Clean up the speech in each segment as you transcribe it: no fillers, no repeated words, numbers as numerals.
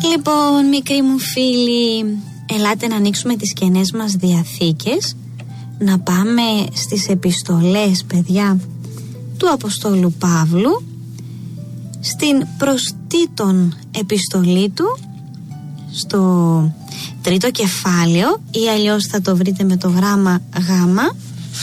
Λοιπόν, μικροί μου φίλοι, ελάτε να ανοίξουμε τις καινές μας διαθήκες, να πάμε στις επιστολές, παιδιά, του Αποστόλου Παύλου, στην προς Τίτον επιστολή του, στο 3ο κεφάλαιο, ή αλλιώς θα το βρείτε με το γράμμα Γ.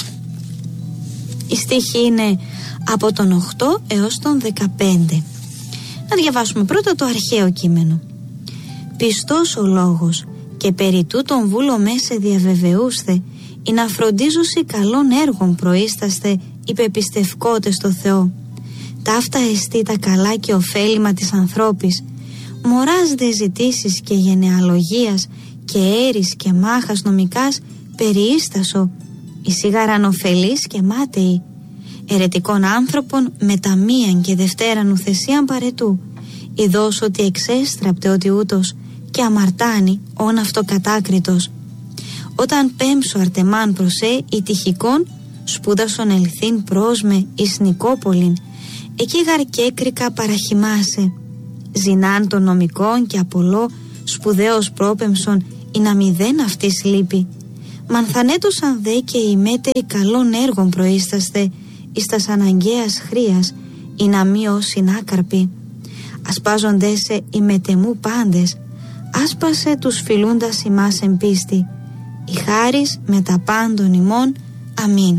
Η στίχη είναι από τον 8 έως τον 15. Να διαβάσουμε πρώτα το αρχαίο κείμενο. Πιστός ο λόγος και περί τούτον βούλομέ σε διαβεβαιούσθε ή να φροντίζουσι καλών έργων προείσταστε υπεπιστευκότες στο Θεό. Ταύτα εστί τα καλά και ωφέλιμα της ανθρώπης. Μωράς δε ζητήσεις και γενεαλογίας και έρης και μάχας νομικάς περιίστασο. Η σίγαραν ωφελής και μάταιη. Ερετικών άνθρωπων μεταμίαν και δευτέραν ουθεσίαν παρετού. Ιδώς ότι εξέστραπτε ότι ούτως και αμαρτάνει όν αυτό κατάκριτος. Όταν πέμψω αρτεμάν προσέ η τυχικών σπούδασον ελθύν πρόσμε εις Νικόπολην. Εκεί γαρκέκρικα παραχυμάσε. Ζηνάν των νομικών και Απολό σπουδαίος πρόπεμψον ή να μηδέν αυτής λείπει. Μανθανέτωσαν δε και οι μέτεροι καλών έργων προείσταστε εις τας αναγκαίας χρίας ή να μη ως συνάκαρποι. Ασπάζονται σε οι μετεμού πάντες. Άσπασε τους φιλούντας ημάς εμπίστη. Η χάρις με τα πάντων ημών. Αμήν.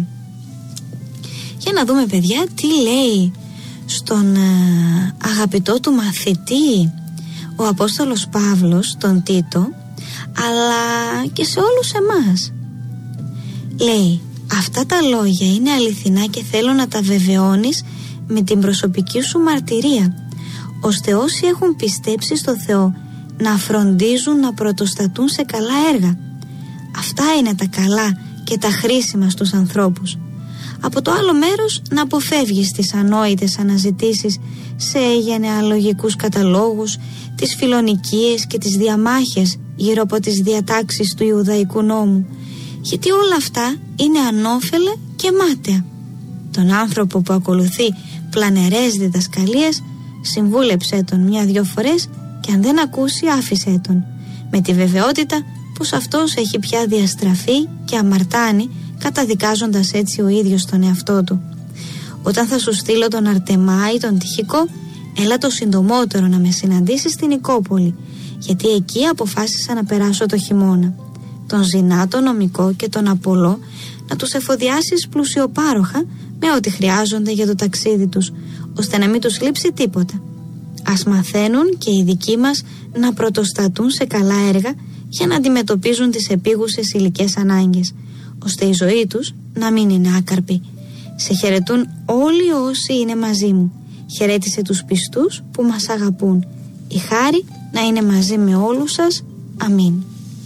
Για να δούμε, παιδιά, τι λέει στον αγαπητό του μαθητή ο Απόστολος Παύλος, τον Τίτο, αλλά και σε όλους εμάς. Λέει, αυτά τα λόγια είναι αληθινά και θέλω να τα βεβαιώνεις με την προσωπική σου μαρτυρία, ώστε όσοι έχουν πιστέψει στο Θεό να φροντίζουν να πρωτοστατούν σε καλά έργα. Αυτά είναι τα καλά και τα χρήσιμα στους ανθρώπους. Από το άλλο μέρος να αποφεύγεις τις ανόητες αναζητήσεις σε γενεαλογικούς καταλόγους, τις φιλονικίες και τις διαμάχες γύρω από τις διατάξεις του Ιουδαϊκού νόμου, γιατί όλα αυτά είναι ανώφελα και μάταια. Τον άνθρωπο που ακολουθεί πλανερές διδασκαλίες συμβούλεψέ τον 1-2 φορές και αν δεν ακούσει άφησέ τον, με τη βεβαιότητα πως αυτός έχει πια διαστραφεί και αμαρτάνει, καταδικάζοντας έτσι ο ίδιος τον εαυτό του. Όταν θα σου στείλω τον Αρτεμά ή τον Τυχικό, έλα το συντομότερο να με συναντήσεις στην Νικόπολη, γιατί εκεί αποφάσισα να περάσω το χειμώνα. Τον Ζηνά, τον Νομικό και τον Απολό να τους εφοδιάσεις πλουσιοπάροχα με ό,τι χρειάζονται για το ταξίδι τους, ώστε να μην τους λείψει τίποτα. Ας μαθαίνουν και οι δικοί μας να πρωτοστατούν σε καλά έργα για να αντιμετωπίζουν τις επίγουσες υλικές ανάγκες, ώστε η ζωή τους να μην είναι άκαρπη. Σε χαιρετούν όλοι όσοι είναι μαζί μου. Χαιρέτησε τους πιστούς που μας αγαπούν. Η χάρη να είναι μαζί με όλους σας. Αμήν.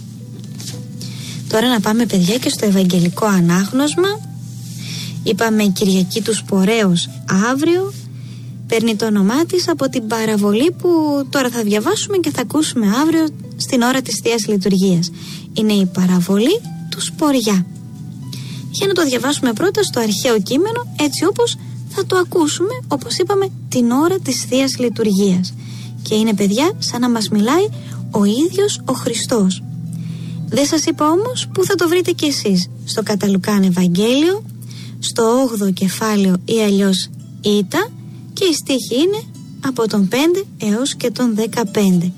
Τώρα να πάμε, παιδιά, και στο Ευαγγελικό Ανάγνωσμα. Είπαμε Κυριακή του Σποραίους αύριο. Παίρνει το όνομά της από την παραβολή που τώρα θα διαβάσουμε και θα ακούσουμε αύριο στην ώρα της Θείας Λειτουργίας. Είναι η παραβολή του Σποριά. Για να το διαβάσουμε πρώτα στο αρχαίο κείμενο, έτσι όπως θα το ακούσουμε, όπως είπαμε, την ώρα της Θείας Λειτουργίας. Και είναι, παιδιά, σαν να μας μιλάει ο ίδιος ο Χριστός. Δεν σας είπα όμως που θα το βρείτε κι εσείς. Στο κατά Λουκάν Ευαγγέλιο, στο 8ο κεφάλαιο ή αλλιώς Ήτα, και η στίχη είναι από τον 5 έως και τον 15.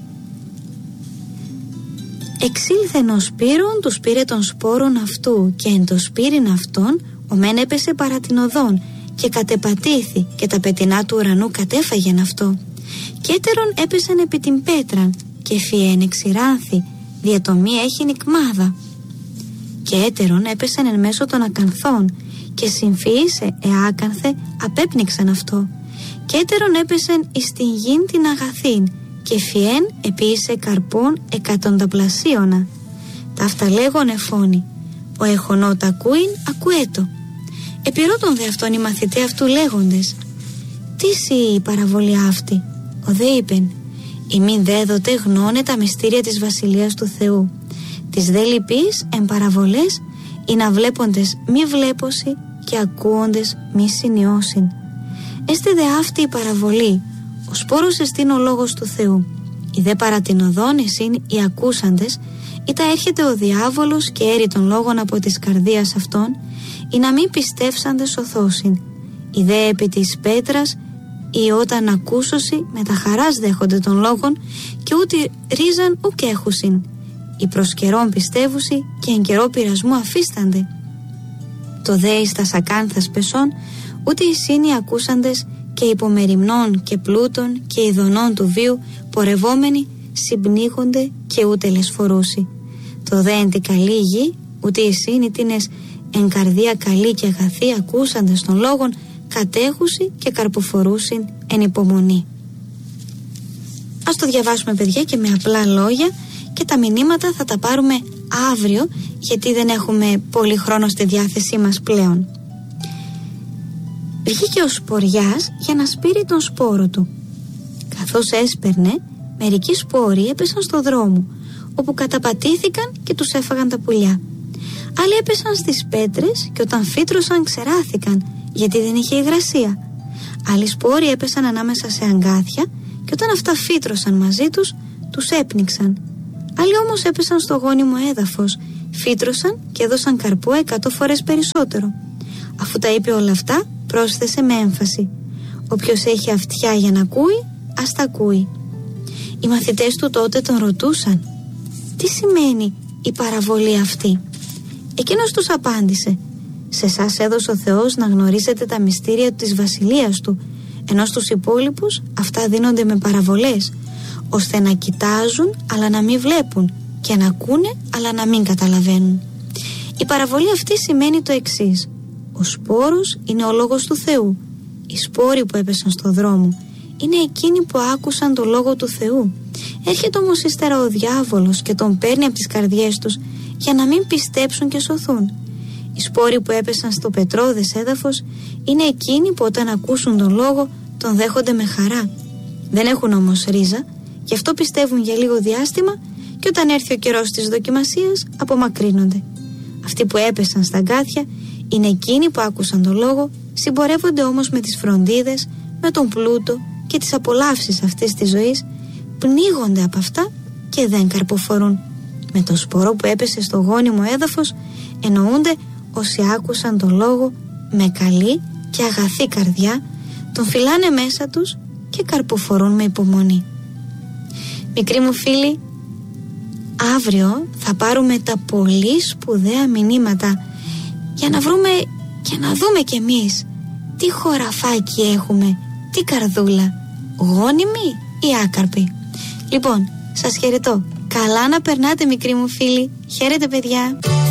Εξήλθεν ο Σπύρον, τους πήρε των σπόρων αυτού, και εν το σπύριν αυτόν ο μεν έπεσε παρά την οδόν και κατεπατήθη, και τα πετεινά του ουρανού κατέφαγεν αυτό. Και έτερον έπεσαν επί την πέτραν, και φιέν εξηράνθη, διατομή έχει νικμάδα. Και έτερον έπεσαν εν μέσω των ακανθών, και συμφυήσε εάκανθε απέπνιξαν αυτό. Και έτερον έπεσαν εις την γην την αγαθήν, και φιέν επίησε καρπών εκατονταπλασίωνα. Ταύτα λέγον εφώνει, ο εχονότα ακούειν ακουέτο. Επιρώτων δε αυτόν οι μαθητέ αυτού λέγοντες, τι σύ η παραβολή αυτή? Ο δε είπεν, ημίν δέδοτε γνώνε τα μυστήρια της Βασιλείας του Θεού. Τις δε λυπείς εν παραβολές, ή να βλέποντες μη βλέπωση και ακούοντες μη συνειώσιν. Έστε δε αυτή η παραβολή, ο σπόρος εστίν ο λόγος του Θεού. Οι δε παρατηνοδόν εσύν οι ακούσαντες, ή τα έρχεται ο διάβολος και έρει των λόγων από της καρδίας αυτών, ή να μην πιστεύσαντε σωθώσιν. Οι δε επί της πέτρας, ή όταν ακούσωσι με τα χαράς δέχονται των λόγων, και ούτε ρίζαν ουκ έχουσιν. Οι προς καιρόν πιστεύουσι και εν καιρό πειρασμού αφίστανται. Το δε εις τα σακάνθας πεσών, ούτε εισήν οι ακούσαντες και υπομεριμνών και πλούτων και ειδονών του βίου πορευόμενοι συμπνίγονται και ούτε λεσφορούσι. Το δε εν τη καλή γη, ούτε εισήν οι τίνες εν καρδία καλή και αγαθή ακούσαντες των λόγων κατέχουσι και καρποφορούσιν εν υπομονή. Ας το διαβάσουμε, παιδιά, και με απλά λόγια, και τα μηνύματα θα τα πάρουμε αύριο, γιατί δεν έχουμε πολύ χρόνο στη διάθεσή μας πλέον. Βγήκε ο σποριάς για να σπείρει τον σπόρο του. Καθώς έσπερνε, μερικοί σπόροι έπεσαν στο δρόμο, όπου καταπατήθηκαν και τους έφαγαν τα πουλιά. Άλλοι έπεσαν στις πέτρες και όταν φύτρωσαν ξεράθηκαν, γιατί δεν είχε υγρασία. Άλλοι σπόροι έπεσαν ανάμεσα σε αγκάθια και όταν αυτά φύτρωσαν μαζί τους, τους έπνιξαν. Άλλοι όμως έπεσαν στο γόνιμο έδαφος, φύτρωσαν και έδωσαν καρπό 100 φορές περισσότερο. Αφού τα είπε όλα αυτά, πρόσθεσε με έμφαση: όποιος έχει αυτιά για να ακούει, ας τα ακούει. Οι μαθητές του τότε τον ρωτούσαν: τι σημαίνει η παραβολή αυτή? Εκείνος τους απάντησε: σε εσάς έδωσε ο Θεός να γνωρίσετε τα μυστήρια της βασιλείας του, ενώ στους υπόλοιπους αυτά δίνονται με παραβολές, ώστε να κοιτάζουν αλλά να μην βλέπουν και να ακούνε αλλά να μην καταλαβαίνουν. Η παραβολή αυτή σημαίνει το εξής: ο σπόρος είναι ο λόγος του Θεού. Οι σπόροι που έπεσαν στο δρόμο είναι εκείνοι που άκουσαν το λόγο του Θεού. Έρχεται όμως ύστερα ο διάβολος και τον παίρνει από τις καρδιές τους για να μην πιστέψουν και σωθούν. Οι σπόροι που έπεσαν στο πετρώδες έδαφος είναι εκείνοι που όταν ακούσουν τον λόγο τον δέχονται με χαρά. Δεν έχουν όμως ρίζα, γι' αυτό πιστεύουν για λίγο διάστημα και όταν έρθει ο καιρός της δοκιμασίας απομακρύνονται. Αυτοί που έπεσαν στα αγκάθια είναι εκείνοι που άκουσαν τον λόγο, συμπορεύονται όμως με τις φροντίδες, με τον πλούτο και τις απολαύσεις αυτής της ζωής, πνίγονται από αυτά και δεν καρποφορούν. Με το σπορό που έπεσε στο γόνιμο έδαφος εννοούνται όσοι άκουσαν τον λόγο με καλή και αγαθή καρδιά, τον φυλάνε μέσα τους και καρποφορούν με υπομονή. Μικροί μου φίλοι, αύριο θα πάρουμε τα πολύ σπουδαία μηνύματα για να βρούμε και να δούμε κι εμείς τι χωραφάκι έχουμε, τι καρδούλα, γόνιμη ή άκαρπη. Λοιπόν, σας χαιρετώ. Καλά να περνάτε, μικροί μου φίλοι. Χαίρετε, παιδιά.